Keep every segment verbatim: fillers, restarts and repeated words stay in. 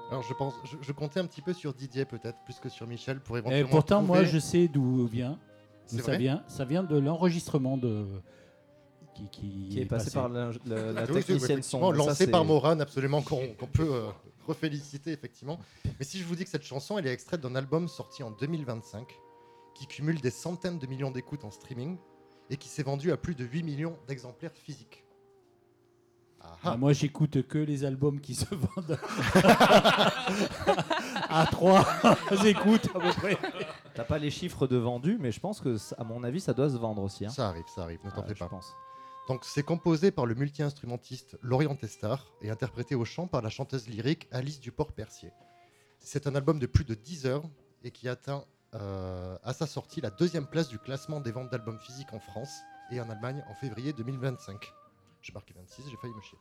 Alors je pense, je, je comptais un petit peu sur Didier peut-être, plus que sur Michel, pour Et éventuellement pourtant, trouver... moi, je sais d'où vient. C'est D'où ça vrai vient. Ça vient de l'enregistrement de qui, qui, Qui est passé par la, la, la Oui, oui, technicienne effectivement, son. Mais ça, lancé c'est- par Morane, absolument, qu'on qu'on peut euh, reféliciter, effectivement. Mais si je vous dis que cette chanson, elle est extraite d'un album sorti en deux mille vingt-cinq, qui cumule des centaines de millions d'écoutes en streaming, et qui s'est vendu à plus de huit millions d'exemplaires physiques. Ah, Ah, ah. moi, j'écoute que les albums qui se vendent à trois écoutes à peu près. T'as pas les chiffres de vendus, mais je pense que, ça- à mon avis, ça doit se vendre aussi. Hein. Ça arrive, ça arrive, ne t'en Ah, fais je pas. pense. Donc c'est composé par le multi-instrumentiste Lorient Testard et interprété au chant par la chanteuse lyrique Alice Duport-Percier. C'est un album de plus de dix heures et qui atteint euh, à sa sortie la deuxième place du classement des ventes d'albums physiques en France et en Allemagne en février deux mille vingt-cinq. J'ai marqué vingt-six, j'ai failli me chier.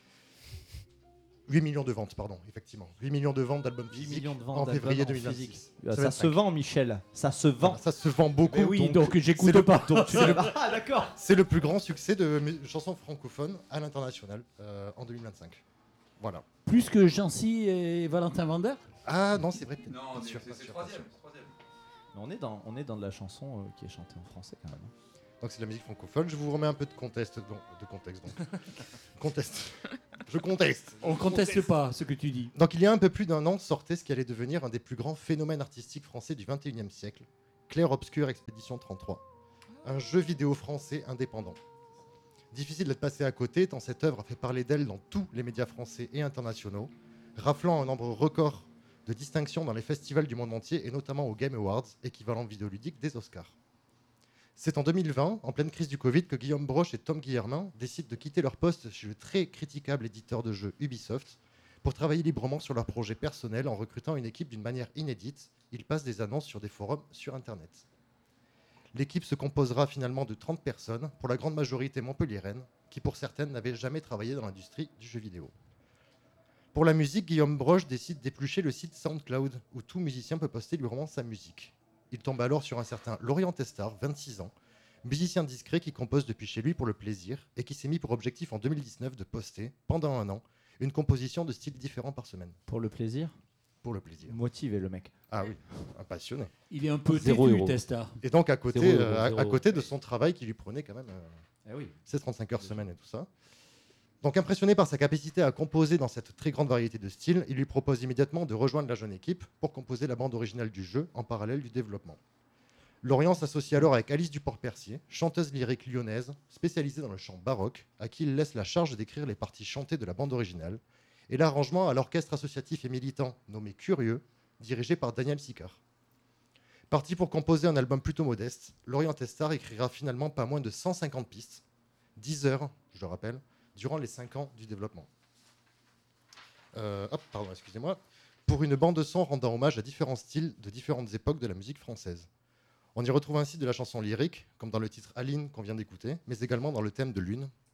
huit millions de ventes, pardon, effectivement. huit millions de ventes d'albums huit physiques millions de ventes en d'albums février en deux mille vingt-six. physique. Ça, Ça va se vend, Michel. Ça se vend. Voilà, ça se vend beaucoup. Mais oui, donc, donc j'écoute c'est le- pas. donc, c'est le- Ah, d'accord. C'est le plus grand succès de mu- chansons francophones à l'international euh, en deux mille vingt-cinq. Voilà. Plus que Jancy et Valentin Vander. Ah non, c'est vrai. Non, pas mais sûr, c'est pas c'est sûr, troisième. pas sûr. c'est troisième. Mais on est dans, on est dans de la chanson euh, qui est chantée en français quand même. hein. Donc c'est de la musique francophone. Je vous remets un peu de contexte. Donc, de contexte donc. conteste. Je conteste. On conteste pas ce que tu dis. Donc il y a un peu plus d'un an sortait ce qui allait devenir un des plus grands phénomènes artistiques français du vingt et unième siècle, Clair Obscur Expédition trente-trois, un jeu vidéo français indépendant. Difficile d'être passé à côté tant cette œuvre a fait parler d'elle dans tous les médias français et internationaux, raflant un nombre record de distinctions dans les festivals du monde entier et notamment aux Game Awards, équivalent vidéoludique des Oscars. C'est en deux mille vingt, en pleine crise du Covid, que Guillaume Broche et Tom Guillermin décident de quitter leur poste chez le très critiquable éditeur de jeux Ubisoft pour travailler librement sur leur projet personnel en recrutant une équipe d'une manière inédite. Ils passent des annonces sur des forums sur Internet. L'équipe se composera finalement de trente personnes, pour la grande majorité montpelliéraines, qui pour certaines n'avaient jamais travaillé dans l'industrie du jeu vidéo. Pour la musique, Guillaume Broche décide d'éplucher le site SoundCloud, où tout musicien peut poster librement sa musique. Il tombe alors sur un certain Lorient Testard, vingt-six ans, musicien discret qui compose depuis chez lui pour le plaisir et qui s'est mis pour objectif en deux mille dix-neuf de poster, pendant un an, une composition de styles différents par semaine. Pour le plaisir. Pour le plaisir. Motivé le mec. Ah oui, un passionné. Il est un peu Zéro têtu, euro. Testard. Et donc à côté, Zéro euro, euh, à- zéro à euro. côté de son travail qui lui prenait quand même euh, Eh oui. ses trente-cinq heures semaine et tout ça. Donc impressionné par sa capacité à composer dans cette très grande variété de styles, il lui propose immédiatement de rejoindre la jeune équipe pour composer la bande originale du jeu en parallèle du développement. Lorient s'associe alors avec Alice Duport-Percier, chanteuse lyrique lyonnaise, spécialisée dans le chant baroque, à qui il laisse la charge d'écrire les parties chantées de la bande originale, et l'arrangement à l'orchestre associatif et militant nommé Curieux, dirigé par Daniel Sicard. Parti pour composer un album plutôt modeste, Lorient Testard écrira finalement pas moins de cent cinquante pistes, dix heures, je le rappelle, durant les cinq ans du développement. Euh, hop, pardon, excusez-moi. Pour une bande de son rendant hommage à différents styles de différentes époques de la musique française. On y retrouve ainsi de la chanson lyrique, comme dans le titre Aline qu'on vient d'écouter, mais également dans le thème de Lune,